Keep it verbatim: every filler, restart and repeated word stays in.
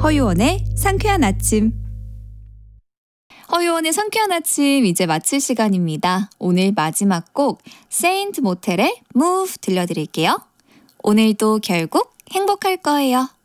허유원의 상쾌한 아침. 허유원의 상쾌한 아침 이제 마칠 시간입니다. 오늘 마지막 곡 세인트 모텔의 Move 들려드릴게요. 오늘도 결국 행복할 거예요.